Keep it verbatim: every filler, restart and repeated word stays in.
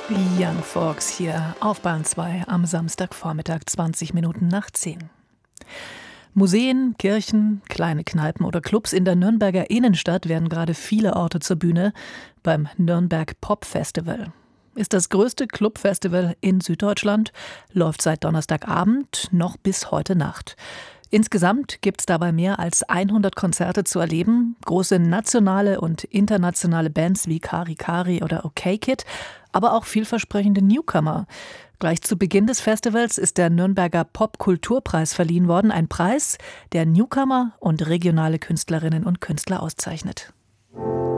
Young Folks hier auf Bahn zwei am Samstagvormittag, zwanzig Minuten nach zehn. Museen, Kirchen, kleine Kneipen oder Clubs in der Nürnberger Innenstadt werden gerade viele Orte zur Bühne beim Nürnberg Pop Festival. Ist das größte Clubfestival in Süddeutschland, läuft seit Donnerstagabend noch bis heute Nacht. Insgesamt gibt es dabei mehr als hundert Konzerte zu erleben, große nationale und internationale Bands wie Kari Kari oder OK Kid, aber auch vielversprechende Newcomer. Gleich zu Beginn des Festivals ist der Nürnberger Popkulturpreis verliehen worden, ein Preis, der Newcomer und regionale Künstlerinnen und Künstler auszeichnet.